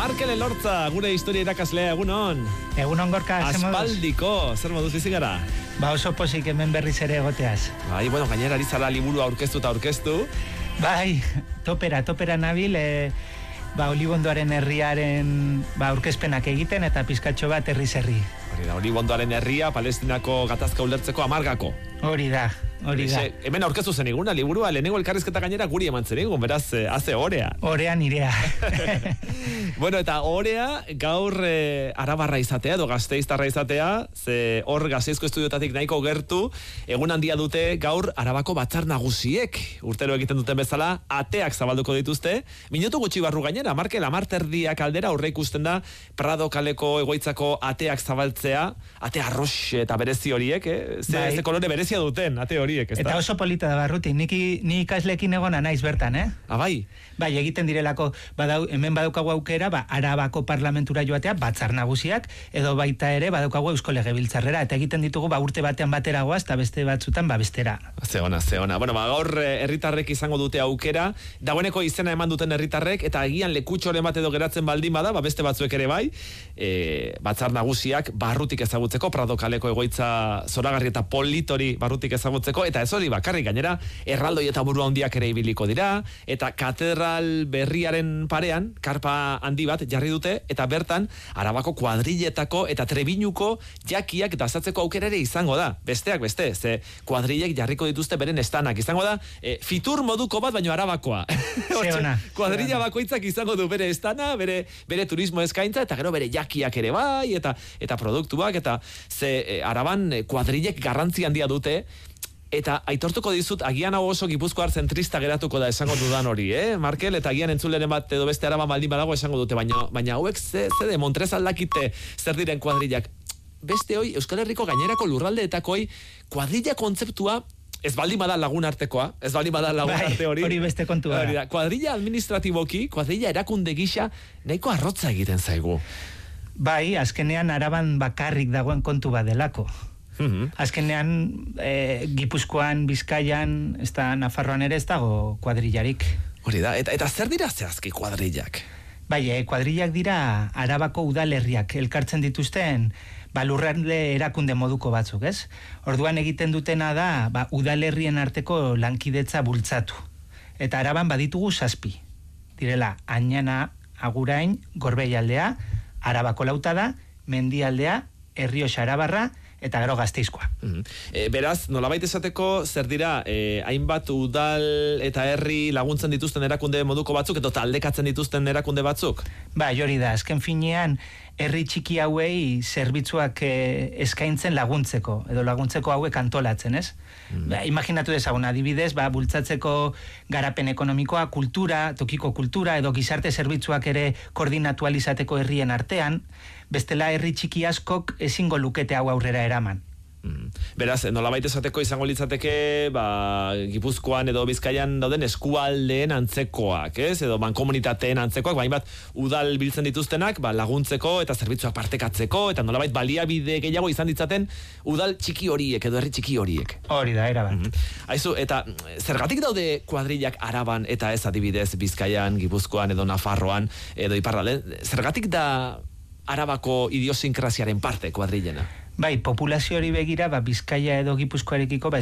Markel Elortza, gure historia irakaslea, egunon. Egunon Gorka, aspaldiko, zer moduz bizi gara? Ba oso pozik hemen berriz ere egoteaz. Bai, bueno, gainera ari zara liburu aurkeztu. Bai, topera nabil, Olibondoaren herriaren aurkezpenak egiten eta pizkatxo bat herriz herri. Hori da, Olibondoaren herria, Palestinako gatazka ulertzeko amargako. Hori da. Hemen aurkeztu zen iguna, liburua, lehenengo elkarrizketa gainera guri eman zen egun, beraz, haze orea. Orea nirea. Bueno, eta orea gaur arabarra izatea, edo gasteiztarra izatea, ze hor Gasteizko estudiotatik nahiko gertu, egun handia dute gaur Arabako batzar nagusiek, urtero egiten duten bezala, ateak zabalduko dituzte, minutu gutxi barru gainera, Markel, 10:00 aldera aurre ikusten da Prado kaleko egoitzako ateak zabaltzea, ate arrox eta berezi horiek, ze kolore berezia duten, ate horiek, ez da? Eta oso polita da Barruti, ni ikasleekin egona naiz bertan, Bai? Bai, egiten direlako, hemen badaukagu aukera, Arabako parlamentura joatea, batzar nagusiak, edo baita ere badaukagu Eusko Legebiltzarrera, eta egiten ditugu urte batean batera goaz, eta beste batzutan bestera. Ze ona. Bueno, gaur herritarrek izango dute aukera, dagoeneko izena eman duten herritarrek, eta agian lekutxoren bat edo geratzen baldin bada, beste batzuek ere bai, batzar nagusiak barrutik ezagutzeko, Prado kaleko egoitza zoragarri eta politori barrutik ezagutzeko, eta ez hori bakarrik gainera, erraldoi eta buru handiak ere ibiliko dira, eta katedral berriaren parean, karpa handi bat jarri dute, eta bertan Arabako kuadrilletako eta Trebiñuko jakiak dazatzeko aukera ere izango da. Besteak beste, ze kuadrilek jarriko dituzte beren estanak. Izango da, fitur moduko bat, baino Arabakoa. Kuadrilla bakoitzak izango du bere estana, bere turismo eskaintza, eta gero bere jakiak ere bai, eta produktuak, eta ze Araban kuadrilek garrantzi handia dute, eta aitortuko dizut, agian hau oso Gipuzkoar zentrista geratuko da esango dudan hori, Markel, eta agian entzuleren bat edo beste Araban baldin badago esango dute, baina hauek ze de Montrez aldakite zer diren kuadrillak. Beste hoi, Euskal Herriko gainerako lurraldeetako hoi, kuadrilla kontzeptua ez baldin bada lagun artekoa, ez baldin bada lagun arte hori. Hori beste kontua. Kuadrilla administratiboki, kuadrilla erakunde gisa, nahiko arrotza egiten zaigu. Bai, azkenean Araban bakarrik dagoen kontu badelako. Azkenean Gipuzkoan, Bizkaian, ez da Nafarroan ere ez dago kuadrillarik. Hori da, eta zer dira zehazki kuadrillak? Bai, kuadrillak dira Arabako udalerriak elkartzen dituzten lurralde erakunde moduko batzuk, ez? Orduan egiten dutena da udalerrien arteko lankidetza bultzatu. Eta Araban baditugu 7. Direla, Añana, Agurain, Gorbeialdea, Arabako Lautada, Mendialdea, Errioxa Arabarra, eta gero Gasteizkoa. Beraz, nolabait esateko, zer dira, hainbat udal eta herri laguntzen dituzten erakunde moduko batzuk, edo taldekatzen dituzten erakunde batzuk? Bai, hori da, azken finean, herri txiki hauei zerbitzuak eskaintzen laguntzeko, edo laguntzeko hauek antolatzen, ez? Imaginatu dezagun, adibidez, bultzatzeko garapen ekonomikoa, kultura, tokiko kultura, edo gizarte zerbitzuak ere koordinatu alizateko herrien artean, bestela herri txiki askok ezingo lukete hau aurrera eraman. Beraz, nolabait esateko izango litzateke Gipuzkoan edo Bizkaian dauden eskualdeen antzekoak, ez? Edo mankomunitateen antzekoak, bainbat udal biltzen dituztenak laguntzeko eta zerbitzuak partekatzeko, eta nolabait baliabide gehiago izan ditzaten udal txiki horiek edo herri txiki horiek. Hori da, erabat. Aizu, eta zergatik daude kuadrillak Araban eta ez adibidez Bizkaian, Gipuzkoan edo Nafarroan edo Iparralden, zergatik da Arabako idiosinkrasiaren parte kuadrillena? Bai, populazio hori begira, Bizkaia edo Gipuzkoarekiko